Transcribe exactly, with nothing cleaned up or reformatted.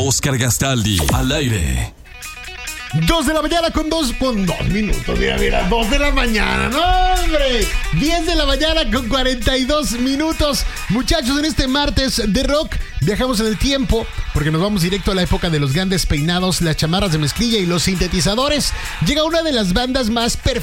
Oscar Gastaldi, al aire. Dos de la mañana con dos, con dos minutos, mira, mira, dos de la mañana, no, hombre, diez de la mañana con cuarenta y dos minutos. Muchachos, en este martes de rock viajamos en el tiempo porque nos vamos directo a la época de los grandes peinados, las chamarras de mezclilla y los sintetizadores. Llega una de las bandas más perfectas